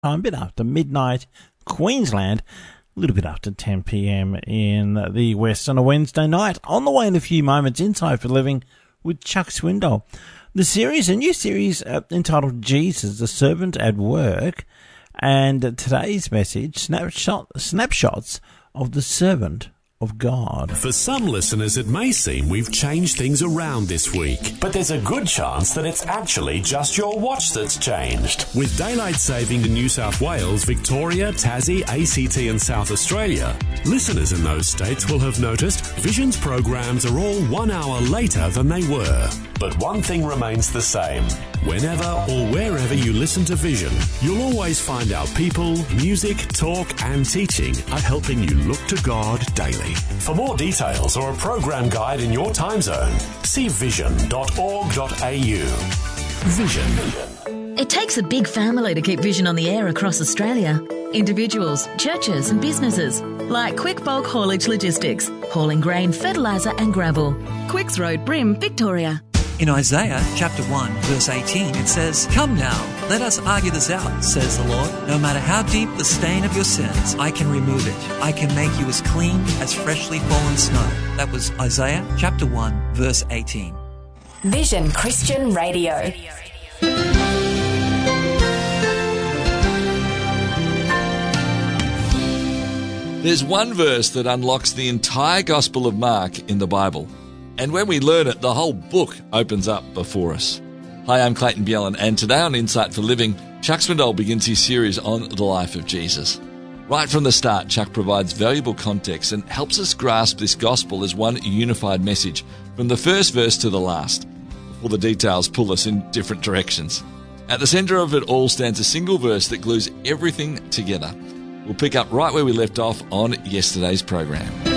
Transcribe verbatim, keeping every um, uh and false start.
a bit after midnight, Queensland, a little bit after ten p.m. in the West on a Wednesday night. On the way in a few moments, Inside for Living with Chuck Swindoll. The series, a new series uh, entitled Jesus, the Servant at Work, and today's message, snapshot, snapshots of the Servant of God. For some listeners, it may seem we've changed things around this week, but there's a good chance that it's actually just your watch that's changed. With daylight saving in New South Wales, Victoria, Tassie, A C T and South Australia, listeners in those states will have noticed Vision's programs are all one hour later than they were. But one thing remains the same. Whenever or wherever you listen to Vision, you'll always find our people, music, talk and teaching are helping you look to God daily. For more details or a program guide in your time zone, see vision dot org dot a u. Vision. It takes a big family to keep Vision on the air across Australia. Individuals, churches and businesses like Quick Bulk Haulage Logistics, hauling grain, fertiliser and gravel. Quicks Road, Brim, Victoria. In Isaiah chapter one, verse eighteen, it says, "Come now, let us argue this out, says the Lord. No matter how deep the stain of your sins, I can remove it. I can make you as clean as freshly fallen snow." That was Isaiah chapter one, verse eighteen. Vision Christian Radio. There's one verse that unlocks the entire Gospel of Mark in the Bible. And when we learn it, the whole book opens up before us. Hi, I'm Clayton Bjelland, and today on Insight for Living, Chuck Swindoll begins his series on the life of Jesus. Right from the start, Chuck provides valuable context and helps us grasp this gospel as one unified message, from the first verse to the last, before the details pull us in different directions. At the centre of it all stands a single verse that glues everything together. We'll pick up right where we left off on yesterday's program.